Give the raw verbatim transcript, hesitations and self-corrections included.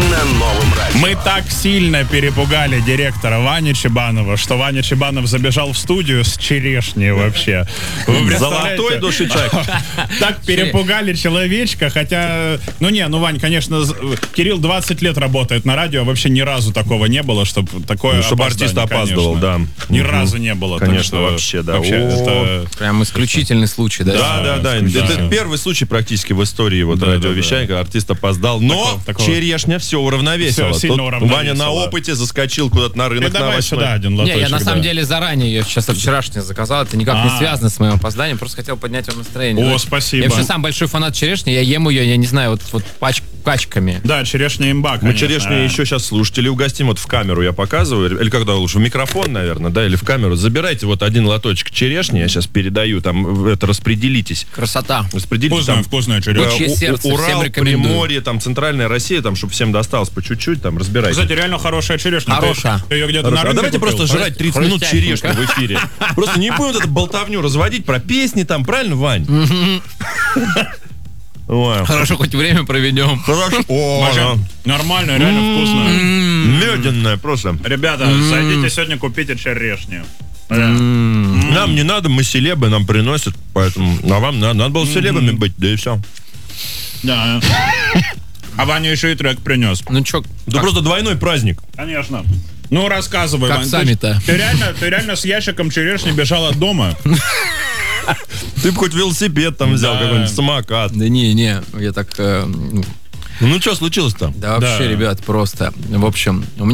на новом радио. Мы так сильно перепугали директора Вани Чебанова, что Ваня Чебанов забежал в студию с черешней вообще. Вы Золотой душечек. Так перепугали человечка, хотя... Ну не, ну Вань, конечно, Кирилл двадцать лет работает на радио, вообще ни разу такого не было, чтобы такое Ну, чтобы артист опаздывал, да. Ни Мгм. разу не было. так Конечно, что вообще, да. Вообще, О. это... Прям исключительный случай, да? Да, да, да. исключительно. Это первый случай практически в истории вот Да, радиовещания, когда артист опоздал. Но Такого- такого. черешня все уравновесила. Всё сильно Тут уравновесила. Ваня на опыте заскочил куда-то на рынок, Ты на давай овощной. сюда один Не, лоточек. я на самом да. деле заранее ее сейчас вчерашнее заказал. Это никак не А. связано с моим опозданием. Просто хотел поднять вам настроение. О, Ну, спасибо. Я вообще сам большой фанат черешни. Я ем ее, я не знаю, вот, вот пач- пачками. Да, черешня имба, Мы конечно. черешню А. еще сейчас слушателей угостим. Вот в камеру я показываю. Или когда лучше? В микрофон, наверное, да? Или в камеру. Забирайте вот один лоточек черешни. Я сейчас передаю. Там это распределитесь. Красота. Распределите Вкусная, там. вкусная э, черешня. Птичье У- сердце, Урал, всем рекомендую. Приморье, там Центральная Россия, там, чтобы всем досталось по чуть-чуть, там разбирайте. Кстати, реально хорошая черешня. Хорошая. Ты, ты ее где-то Хорошо. на А рынке давайте купил? просто жрать тридцать минут Хрустященько. черешню в эфире. Просто не будем вот эту болтовню разводить про песни там, правильно, Вань? Ой, Хорошо, хоть время проведем. хорошо. О, Вообще, она нормально, реально вкусно. медленная просто. Ребята, зайдите сегодня, купите черешню. Да. Нам не надо, мы селебы, нам приносят, поэтому, а вам надо, надо было селебами быть, да и все. Да. А Ваня еще и трек принес. Ну чё, Да просто двойной праздник. Конечно. Ну, рассказывай, Как Вань. сами-то? Ты, ты реально, ты реально с ящиком черешни бежал от дома? Ты бы хоть велосипед там взял, Да. какой-нибудь самокат. да не, не, я так... э, ну, Ну, что случилось-то? да вообще, Да. ребят, просто. В общем, у меня